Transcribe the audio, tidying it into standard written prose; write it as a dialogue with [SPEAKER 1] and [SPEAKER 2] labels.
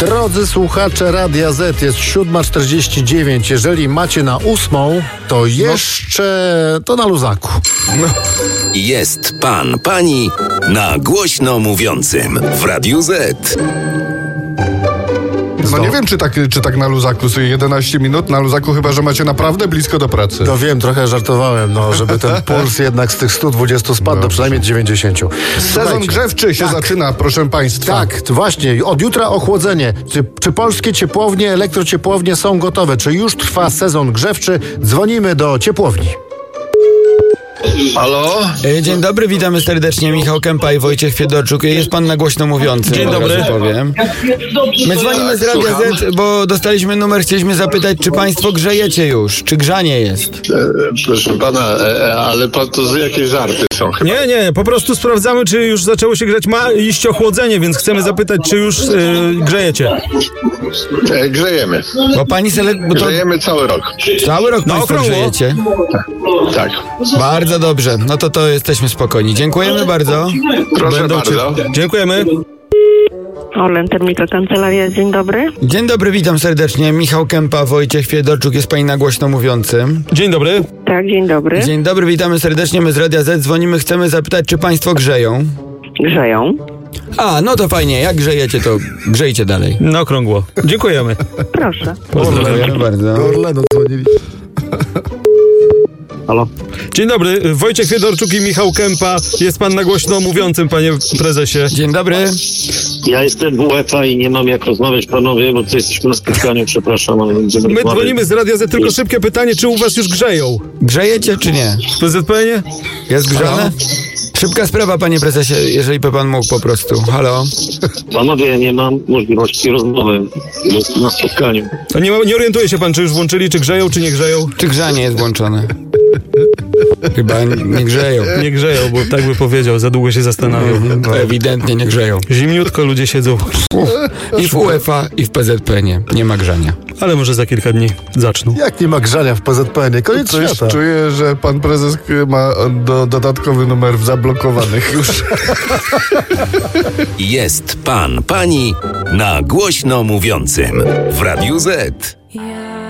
[SPEAKER 1] Drodzy słuchacze Radia Z, jest 7:49. Jeżeli macie na 8, to jeszcze to na luzaku.
[SPEAKER 2] Jest pan, pani na głośno mówiącym w Radiu Z.
[SPEAKER 3] No nie wiem, czy tak na luzaku, 11 minut na luzaku, chyba że macie naprawdę blisko do pracy.
[SPEAKER 1] No wiem, trochę żartowałem, żeby ten puls jednak z tych 120 spadł do przynajmniej 90.
[SPEAKER 3] Sezon grzewczy się zaczyna, proszę państwa.
[SPEAKER 1] Tak, właśnie. Od jutra ochłodzenie. Czy polskie ciepłownie, elektrociepłownie są gotowe? Czy już trwa sezon grzewczy? Dzwonimy do ciepłowni.
[SPEAKER 4] Halo?
[SPEAKER 5] Dzień dobry, witamy serdecznie. Michał Kępa i Wojciech Fiedorczuk. Jest pan na głośno mówiący.
[SPEAKER 6] Dzień dobry.
[SPEAKER 5] Powiem. My dzwonimy z Radia Z, bo dostaliśmy numer, chcieliśmy zapytać, czy państwo grzejecie już? Czy grzanie jest?
[SPEAKER 4] Proszę pana, ale pan to jakieś żarty są chyba.
[SPEAKER 6] Nie, po prostu sprawdzamy, czy już zaczęło się grzać. Ma iść ochłodzenie, więc chcemy zapytać, czy już grzejecie.
[SPEAKER 4] Grzejemy.
[SPEAKER 5] Bo pani
[SPEAKER 4] Grzejemy cały rok.
[SPEAKER 5] Cały rok
[SPEAKER 6] Na
[SPEAKER 5] państwo
[SPEAKER 6] okrągło.
[SPEAKER 5] grzejecie?
[SPEAKER 4] Tak.
[SPEAKER 5] Bardzo dobrze. No to jesteśmy spokojni. Dziękujemy bardzo.
[SPEAKER 4] Proszę bardzo.
[SPEAKER 6] Dziękujemy.
[SPEAKER 7] Orlen Termika Kancelaria, dzień dobry.
[SPEAKER 5] Dzień dobry, witam serdecznie. Michał Kępa, Wojciech Fiedorczuk, jest pani na głośno mówiącym.
[SPEAKER 6] Dzień dobry.
[SPEAKER 7] Tak, dzień dobry.
[SPEAKER 5] Dzień dobry, witamy serdecznie. My z Radia Z dzwonimy, chcemy zapytać, czy państwo grzeją?
[SPEAKER 7] Grzeją.
[SPEAKER 5] A, no to fajnie. Jak grzejecie, to grzejcie dalej.
[SPEAKER 6] Na okrągło. Dziękujemy.
[SPEAKER 7] Proszę.
[SPEAKER 5] Dziękujemy bardzo.
[SPEAKER 1] Do Orlenu dzwonili.
[SPEAKER 4] Halo?
[SPEAKER 6] Dzień dobry, Wojciech Fiedorczuk i Michał Kępa. Jest pan na głośno mówiącym, panie prezesie.
[SPEAKER 5] Dzień dobry.
[SPEAKER 8] Ja jestem WF-a i nie mam jak rozmawiać, panowie, bo tu jesteśmy na spotkaniu, przepraszam, ale będziemy
[SPEAKER 6] My
[SPEAKER 8] rozmawiać.
[SPEAKER 6] dzwonimy z Radia Z, tylko szybkie pytanie, czy u was już grzeją?
[SPEAKER 5] Grzejecie czy nie?
[SPEAKER 6] W PZPN-ie?
[SPEAKER 5] Jest grzane? Szybka sprawa, panie prezesie, jeżeli by pan mógł po prostu. Halo?
[SPEAKER 8] Panowie, nie mam możliwości rozmowy. Jestem na spotkaniu.
[SPEAKER 6] To nie orientuje się pan, czy już włączyli, czy grzeją, czy nie grzeją?
[SPEAKER 5] Czy grzanie jest włączone? Chyba nie grzeją.
[SPEAKER 6] Nie grzeją, bo tak by powiedział, za długo się zastanawiał.
[SPEAKER 5] Ewidentnie nie grzeją.
[SPEAKER 6] Zimniutko ludzie siedzą,
[SPEAKER 5] I w UEFA, i w PZPN-ie. Nie ma grzania.
[SPEAKER 6] ale może za kilka dni zaczną.
[SPEAKER 1] Jak nie ma grzania w PZPN-ie? Koniec
[SPEAKER 3] Coś
[SPEAKER 1] świata.
[SPEAKER 3] czuję, że pan prezes ma dodatkowy numer w zablokowanych już.
[SPEAKER 2] Jest pan, pani na głośno mówiącym w Radiu Z.